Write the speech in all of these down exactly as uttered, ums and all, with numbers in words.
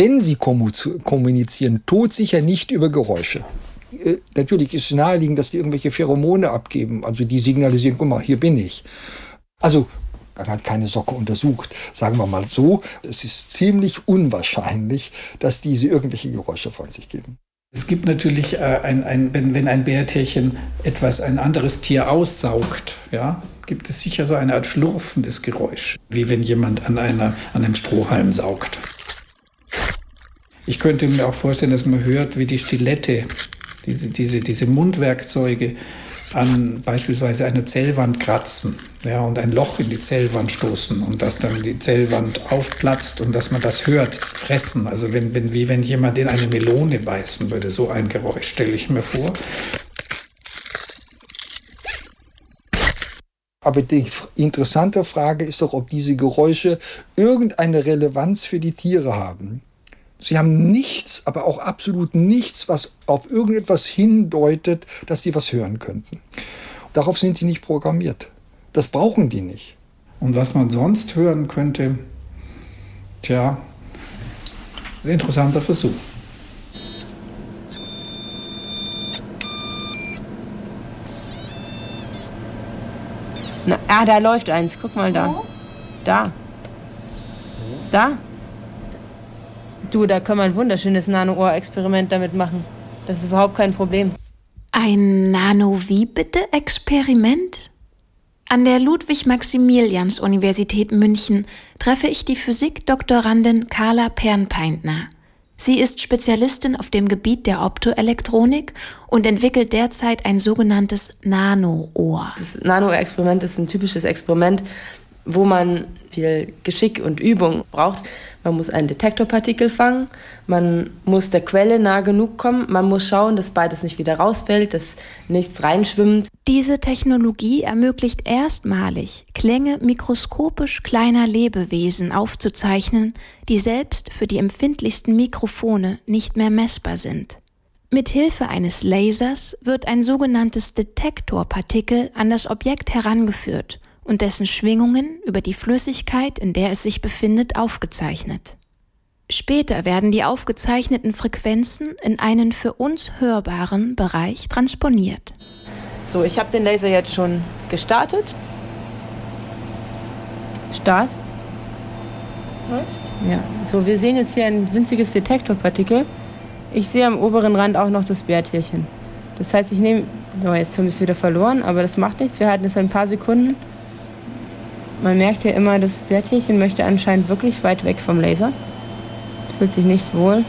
wenn sie kommunizieren, todsicher nicht über Geräusche. Äh, natürlich ist es naheliegend, dass die irgendwelche Pheromone abgeben, also die signalisieren, guck mal, hier bin ich. Also, man hat keine Socke untersucht. Sagen wir mal so, es ist ziemlich unwahrscheinlich, dass diese irgendwelche Geräusche von sich geben. Es gibt natürlich, äh, ein, ein, wenn, wenn ein Bärtierchen etwas, ein anderes Tier aussaugt, ja, gibt es sicher so eine Art schlurfendes Geräusch, wie wenn jemand an, einer, an einem Strohhalm saugt. Ich könnte mir auch vorstellen, dass man hört, wie die Stilette, diese, diese, diese Mundwerkzeuge, an beispielsweise einer Zellwand kratzen, ja, und ein Loch in die Zellwand stoßen und dass dann die Zellwand aufplatzt und dass man das hört, das Fressen. Also wenn, wenn, wie wenn jemand in eine Melone beißen würde, so ein Geräusch stelle ich mir vor. Aber die interessante Frage ist doch, ob diese Geräusche irgendeine Relevanz für die Tiere haben. Sie haben nichts, aber auch absolut nichts, was auf irgendetwas hindeutet, dass sie was hören könnten. Darauf sind die nicht programmiert. Das brauchen die nicht. Und was man sonst hören könnte, tja, ein interessanter Versuch. Na, ah, da läuft eins. Guck mal da. Da. Da. Du, da kann man ein wunderschönes Nano-Ohr-Experiment damit machen. Das ist überhaupt kein Problem. Ein Nano-wie bitte Experiment? An der Ludwig-Maximilians-Universität München treffe ich die Physik-Doktorandin Carla Pernpeintner. Sie ist Spezialistin auf dem Gebiet der Optoelektronik und entwickelt derzeit ein sogenanntes Nano-Ohr. Das Nano-Experiment ist ein typisches Experiment, wo man viel Geschick und Übung braucht. Man muss einen Detektorpartikel fangen, man muss der Quelle nah genug kommen, man muss schauen, dass beides nicht wieder rausfällt, dass nichts reinschwimmt. Diese Technologie ermöglicht erstmalig, Klänge mikroskopisch kleiner Lebewesen aufzuzeichnen, die selbst für die empfindlichsten Mikrofone nicht mehr messbar sind. Mit Hilfe eines Lasers wird ein sogenanntes Detektorpartikel an das Objekt herangeführt und dessen Schwingungen über die Flüssigkeit, in der es sich befindet, aufgezeichnet. Später werden die aufgezeichneten Frequenzen in einen für uns hörbaren Bereich transponiert. So, ich habe den Laser jetzt schon gestartet. Start. Ja, so, wir sehen jetzt hier ein winziges Detektorpartikel. Ich sehe am oberen Rand auch noch das Bärtierchen. Das heißt, ich nehme... Oh, jetzt haben wir es wieder verloren, aber das macht nichts. Wir halten es ein paar Sekunden. Man merkt ja immer, das Bärtierchen möchte anscheinend wirklich weit weg vom Laser. Fühlt sich nicht wohl.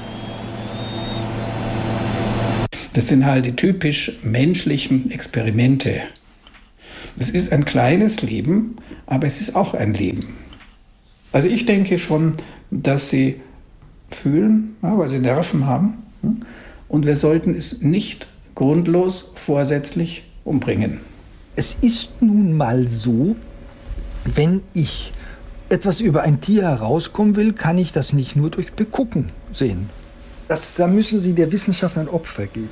Das sind halt die typisch menschlichen Experimente. Es ist ein kleines Leben, aber es ist auch ein Leben. Also ich denke schon, dass sie fühlen, ja, weil sie Nerven haben. Und wir sollten es nicht grundlos vorsätzlich umbringen. Es ist nun mal so, wenn ich etwas über ein Tier herauskommen will, kann ich das nicht nur durch Begucken sehen. Das, da müssen Sie der Wissenschaft ein Opfer geben.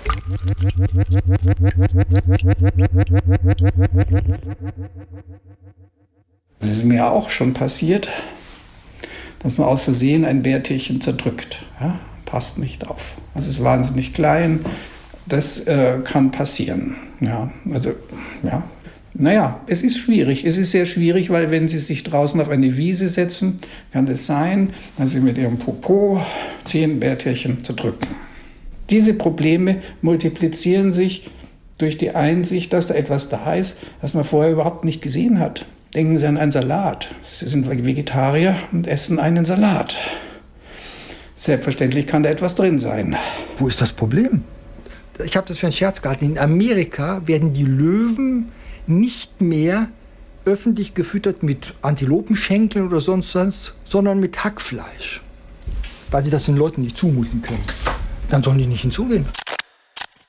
Es ist mir auch schon passiert, dass man aus Versehen ein Bärtierchen zerdrückt. Ja, passt nicht auf. Es ist wahnsinnig klein. Das äh, kann passieren. Ja, also, ja. Naja, es ist schwierig. Es ist sehr schwierig, weil wenn Sie sich draußen auf eine Wiese setzen, kann es sein, dass Sie mit Ihrem Popo zehn Bärtierchen zerdrücken. Diese Probleme multiplizieren sich durch die Einsicht, dass da etwas da ist, das man vorher überhaupt nicht gesehen hat. Denken Sie an einen Salat. Sie sind Vegetarier und essen einen Salat. Selbstverständlich kann da etwas drin sein. Wo ist das Problem? Ich habe das für einen Scherz gehalten. In Amerika werden die Löwen nicht mehr öffentlich gefüttert mit Antilopenschenkeln oder sonst was, sondern mit Hackfleisch. Weil sie das den Leuten nicht zumuten können. Dann sollen die nicht hinzugehen.